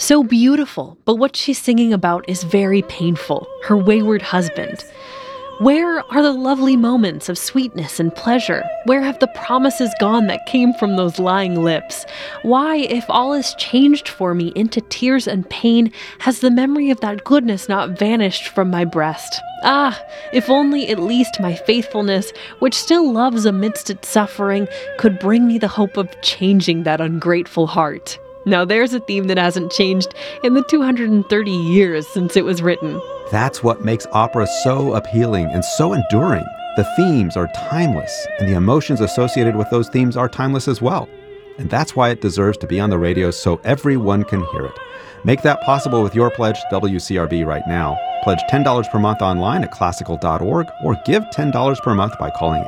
So beautiful, but what she's singing about is very painful, her wayward husband. Where are the lovely moments of sweetness and pleasure? Where have the promises gone that came from those lying lips? Why, if all is changed for me into tears and pain, has the memory of that goodness not vanished from my breast? Ah, if only at least my faithfulness, which still loves amidst its suffering, could bring me the hope of changing that ungrateful heart. Now there's a theme that hasn't changed in the 230 years since it was written. That's what makes opera so appealing and so enduring. The themes are timeless, and the emotions associated with those themes are timeless as well. And that's why it deserves to be on the radio so everyone can hear it. Make that possible with your pledge to WCRB right now. Pledge $10 per month online at classical.org or give $10 per month by calling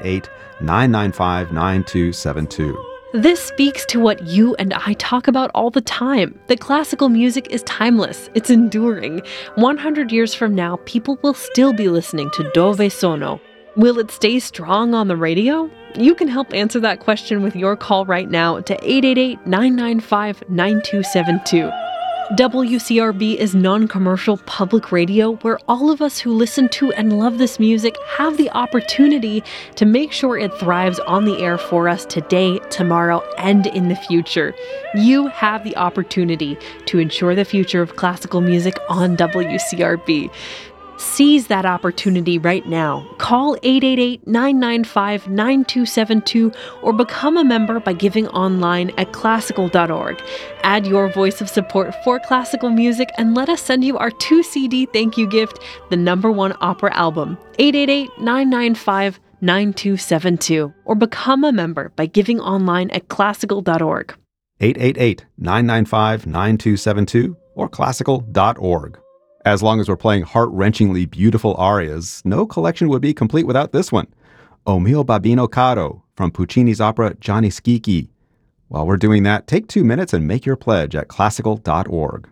888-995-9272. This speaks to what you and I talk about all the time, that classical music is timeless, it's enduring. 100 years from now, people will still be listening to Dove Sono. Will it stay strong on the radio? You can help answer that question with your call right now to 888-995-9272. WCRB is non-commercial public radio where all of us who listen to and love this music have the opportunity to make sure it thrives on the air for us today, tomorrow, and in the future. You have the opportunity to ensure the future of classical music on WCRB. Seize that opportunity right now. Call 888-995-9272 or become a member by giving online at classical.org. Add your voice of support for classical music and let us send you our 2-CD thank you gift, the #1 opera album. 888-995-9272 or become a member by giving online at classical.org. 888-995-9272 or classical.org. As long as we're playing heart-wrenchingly beautiful arias, no collection would be complete without this one. O mio babbino caro from Puccini's opera Gianni Schicchi. While we're doing that, take 2 minutes and make your pledge at classical.org.